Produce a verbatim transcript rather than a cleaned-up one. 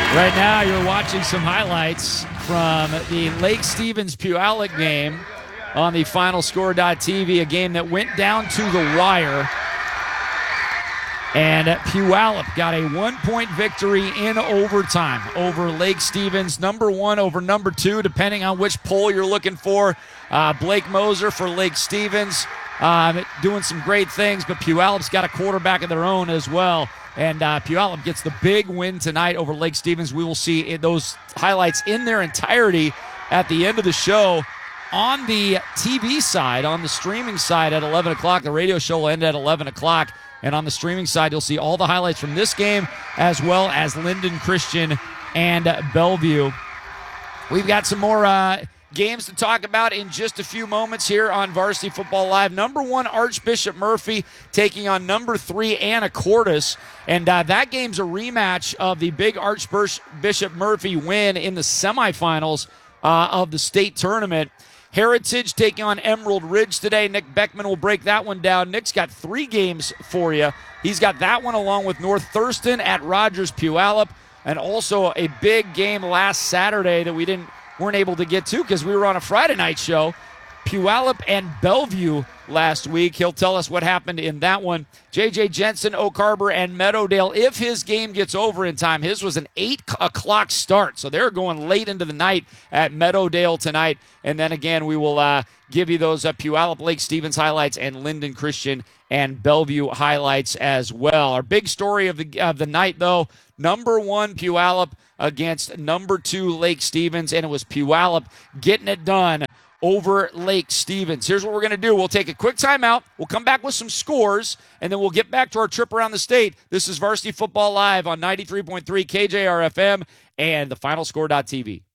Right now, you're watching some highlights from the Lake Stevens Puyallup game on the Final Score dot T V, a game that went down to the wire. And Puyallup got a one-point victory in overtime over Lake Stevens. Number one over number two, depending on which poll you're looking for. Uh, Blake Moser for Lake Stevens um, doing some great things, but Puyallup's got a quarterback of their own as well. And uh, Puyallup gets the big win tonight over Lake Stevens. We will see those highlights in their entirety at the end of the show. On the T V side, on the streaming side at eleven o'clock, the radio show will end at eleven o'clock. And on the streaming side, you'll see all the highlights from this game as well as Linden Christian and Bellevue. We've got some more uh, games to talk about in just a few moments here on Varsity Football Live. Number one, Archbishop Murphy taking on number three, Anacortes. And uh, that game's a rematch of the big Archbishop Murphy win in the semifinals uh, of the state tournament. Heritage taking on Emerald Ridge today. Nick Beckman will break that one down. Nick's got three games for you. He's got that one along with North Thurston at Rogers Puyallup, and also a big game last Saturday that we didn't weren't able to get to because we were on a Friday night show. Puyallup and Bellevue last week. He'll tell us what happened in that one. J J Jensen, Oak Harbor, and Meadowdale, if his game gets over in time. His was an eight o'clock start, so they're going late into the night at Meadowdale tonight. And then again, we will uh, give you those uh, Puyallup Lake Stevens highlights and Linden Christian and Bellevue highlights as well. Our big story of the of the night, though, number one Puyallup against number two Lake Stevens, and it was Puyallup getting it done over Lake Stevens. Here's what we're going to do. We'll take a quick timeout. We'll come back with some scores, and then we'll get back to our trip around the state. This is Varsity Football Live on ninety-three point three K J R F M and the Final Score dot T V.